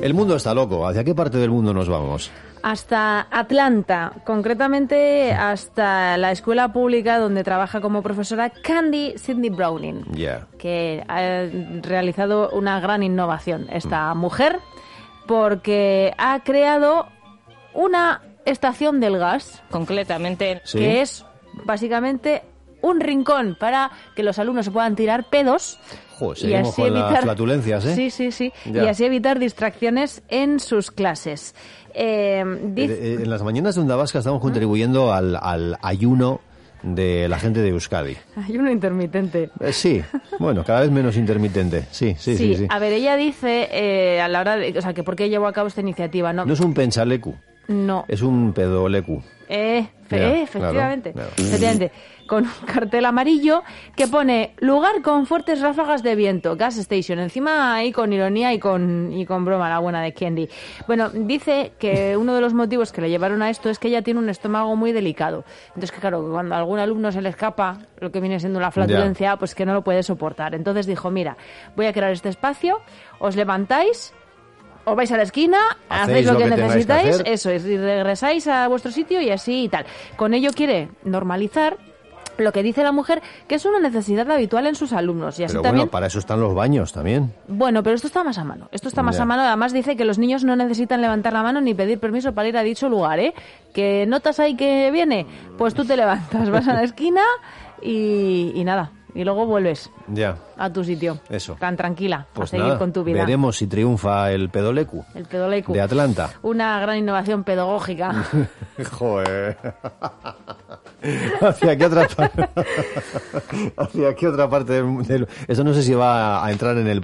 El mundo está loco. ¿Hacia qué parte del mundo nos vamos? Hasta Atlanta, concretamente hasta la escuela pública donde trabaja como profesora Candy Sidney Browning, que ha realizado una gran innovación esta mujer, porque ha creado una estación del gas, concretamente, que es básicamente un rincón para que los alumnos se puedan tirar pedos. Seguimos con las flatulencias, ¿eh? Sí. Y así evitar distracciones en sus clases. En las mañanas de Onda Vasca estamos contribuyendo al ayuno de la gente de Euskadi. Ayuno intermitente. Sí, bueno, cada vez menos intermitente. Sí. A ver, ella dice, a la hora de... O sea, que por qué llevó a cabo esta iniciativa, ¿no? No es un pensalecu. No. Es un pedolecu. Efectivamente. Claro. Efectivamente. Con un cartel amarillo que pone lugar con fuertes ráfagas de viento, gas station. Encima ahí con ironía y con broma, la buena de Candy. Bueno, dice que uno de los motivos que le llevaron a esto es que ella tiene un estómago muy delicado. Entonces, que claro, cuando a algún alumno se le escapa lo que viene siendo la flatulencia, pues que no lo puede soportar. Entonces dijo, mira, voy a crear este espacio, os levantáis, os vais a la esquina, hacéis lo que necesitáis, eso es, y regresáis a vuestro sitio y así y tal. Con ello quiere normalizar lo que dice la mujer, que es una necesidad habitual en sus alumnos. Y así pero también, bueno, para eso están los baños también. Bueno, pero esto está más a mano. Además dice que los niños no necesitan levantar la mano ni pedir permiso para ir a dicho lugar, ¿eh? Que notas ahí que viene, pues tú te levantas, vas a la esquina y nada. Y luego vuelves a tu sitio. Eso. Tan tranquila, pues a seguir con tu vida. Veremos si triunfa el pedolecu. El pedolecu. De Atlanta. Una gran innovación pedagógica. Joder. ¿Hacia qué otra parte? ¿Hacia qué otra parte del...? Eso no sé si va a entrar en el